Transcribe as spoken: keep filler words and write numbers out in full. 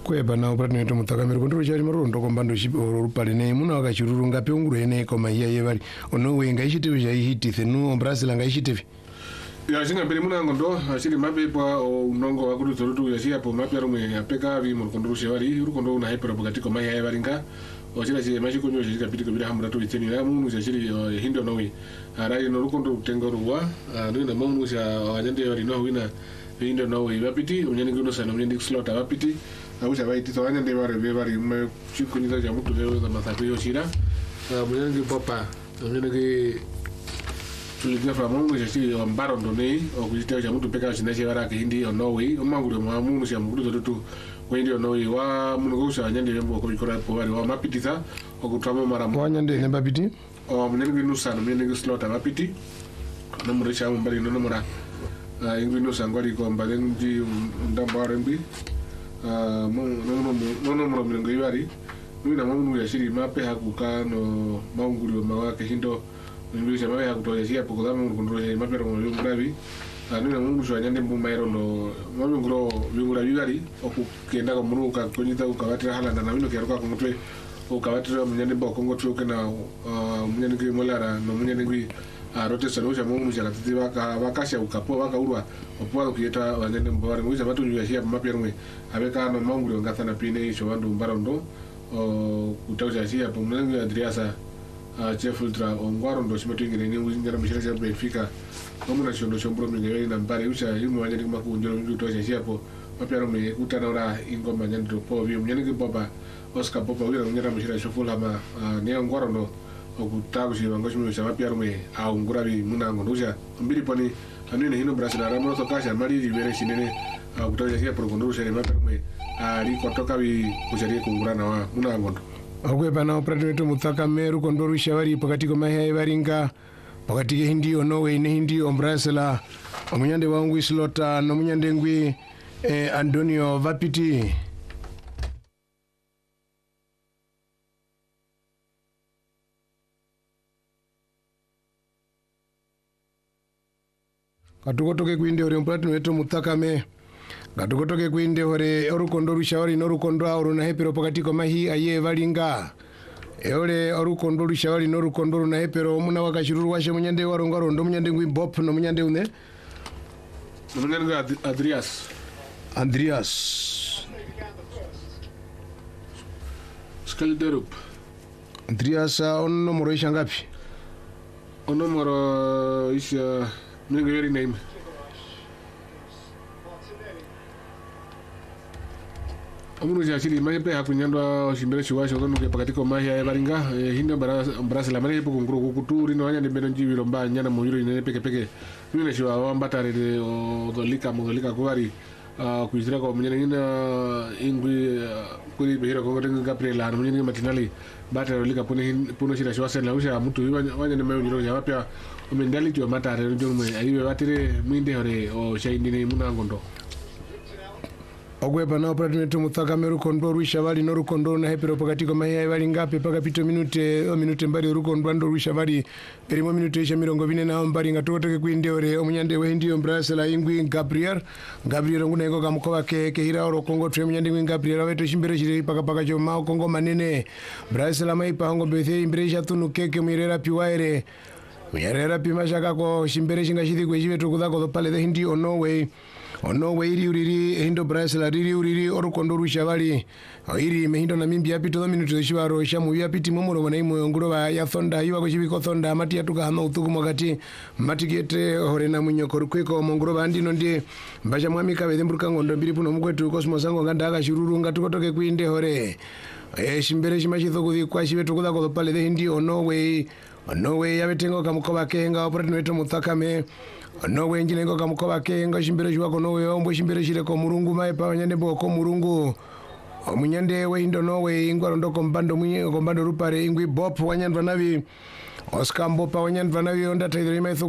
Kweba na upratne to mutakamira kontro chari marondo kombando rupale ne muna wakachirurunga peunguru ene koma iya yevari ono wenga ishite ja ihitithe no Brazil anga ishite ya singa mbere muna ngondo asiri mapepa unongo wakudu zorutu ya siya po mapya rumwe apeka vi murukondo rushewari urukondo una hyper bugati koma iya yevari nga ochira che machi konyo chika pitiko bira hamura to iteni ya munu chiri hindo nowe arai no rukondo tengo ruwa no na munu sha wanyande yari no wina hindo nowe bapiti unyani ngono sana unyani slot bapiti aucha baiti to wanyande bare bare me chikuniza ja mutu leo na matako yoshira unyani popa unyani tulikia fa mungu chiri ambaro ndone okujita ja mutu peka chinache baraka hindi onowe omangulu mwa munu sha mugulu zotu wendi onowe wa munu gusha wanyande yembo ko bikora po bari wa mapitisa okutama mara wanyande ne bapiti o munene nginu sana munene slot bapiti na murisha mbali no mura ingwino sangwari ko mbale nji ndambare mbi ah no no no no no mrengo yari nuna mamu ya shiri mape hakuka no maungulu mawake hindo mbi chama ya kutoyeshia pokoza mu kundro ya mape ro ngavi nuna mamu shwa nyande mbuma ero no mamu ngro bingura yari okukenda ko muruka konyita ukawatira halanda na bino keruka kumutwe ukawatira munyande boko ngotwe kana munyande ke molara no munyande ngwi a rotation uja mungu jana titi baka bakasha ukapo baka urwa opwa kuyeta wanyende mbare muja batu yashia mapya rumwe abeka no mangu ngata na pine isho bandu mbarondo o kutauja shia po mlengo Adriasa a chef ultra ongwaro ndo shimetu ingene ni ngara mishira cha Benfica komu na shondo shombro mingere na mbare uja yumu wanyende maku njoro mtu toja shia po mapya rumwe utana ora ingoma nyando po bi mnyende baba Oscar Popa wira ngara mishira shofula ma ne ongwaro ndo okutago shibango shimwe shabapya rumwe aungura bi munango ndoja mbiri poni anene hino Brazil aramo to kasha mali libere shinene okutago shia prokondo shere mapya rumwe ari kotoka bi kujarie kungurana wa munango ndo okwepa na operator mutaka meru kondoru shavari pakati ko mahya varinga pakati ke hindi ono we ne hindi ombrasela omunyande wangu islota no munyande ngwi eh, Antonio Vapiti katukotoke kuinde ore mplatino weto mutakame katukotoke kuinde ore orukondo rushawari norukondo auru na hepero pakati ko mahi aye valinga eole orukondo rushawari norukondo na hepero muna wakashiruru washe munyande waronga rondo munyande ngwi Bob no munyande une munyande Adrias Andreas Skalderup Andreas ono moro ishangapi ono moro isha Mwenye yari name Amunu jashiri mahepe hakunyandwa shimbere shiwasho kono ke pakati ko mahya ya baringa hinda Brazil amane po kunguru kukuturi no anya ndembeno njibiro mba nyana mu yiro ine peke peke mine shiwa wambatare de odolika modolika kuari kuizira ko mnyene ina ingwi kuri behira ko ngotenga Gabriela mnyene matinali batare olika pune puno shira shiwase la usha mtu wanya ndembeno njiro ya wapya umendali tu matare njomwe ayiwe batire mwinde hore o shaindine munangondo ogweba na operator to mutaka meru kondo rushavali no rukondo na hepero pakati ko mahya vali ngape paka pito minute o minute mbari rukondo ndo rushavali perimo minute isha mirongo vine na mbari ngatoke kuinde ore omunyande we ndiyo Brazil ingwi Gabriel Gabriel ngune ngo kamukova ke ke hira oro kongo tre munyande ngwi Gabriel weto shimbere shiri paka paka cho ma kongo manene Brazil mai pango bethe imbere sha tunu keke mirera piwaire mirera pimashaka ko shimbere shinga shidi kwe jiveto kudako pale the hindi on no way ono we iri uriri hindo Brazil riri uriri orukondo rushavali iri mehindo na mimbi yapito minuto shibaro shamu yapiti momoro wana imo nguro ba ya thonda yiwa ko shibiko thonda mati yatuka hama utuku mwakati matigete hore na munyoko rukweko monguro bandi nonde mbaja mwamika bedemburuka ngondo mbiri puno mukwetu Cosmos sango ngandaka shiruru ngatukotoke kuinde hore e shimbere shimashitho kuthi kwa shibetu kudha ko pale the hindi ono we ono we yabetengo kamukoba kenga operator weto mutakame no we njine ngo kamukoba kenga shimbere shwako no we ombo shimbere shire ko murungu mai pa nyande boko murungu omunyande we indo no we ingwaro ndoko mbando munye ko mbando rupare ingwi Bob wanyandwa navi Oscar Mbopa wanyandwa navi onda taidri mai